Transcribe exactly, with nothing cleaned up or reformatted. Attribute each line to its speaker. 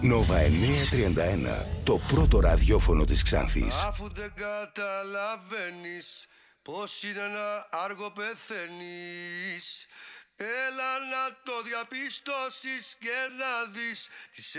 Speaker 1: Νόβα εννιακόσια τριάντα ένα, το πρώτο ραδιόφωνο της Ξάνθης.
Speaker 2: Αφού δεν καταλαβαίνεις πως είναι ένα άργο πεθαίνεις, έλα να το διαπιστώσεις και να δεις τις